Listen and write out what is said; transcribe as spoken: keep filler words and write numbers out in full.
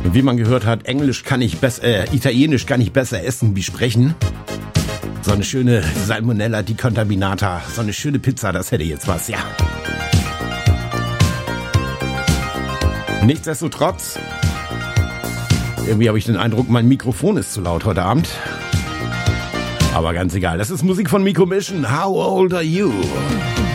Wie man gehört hat, Englisch kann ich besser, äh, Italienisch kann ich besser essen wie sprechen. So eine schöne Salmonella di Contaminata, so eine schöne Pizza, das hätte jetzt was, ja. Nichtsdestotrotz, irgendwie habe ich den Eindruck, mein Mikrofon ist zu laut heute Abend. Aber ganz egal, das ist Musik von Miko Mission. How old are you?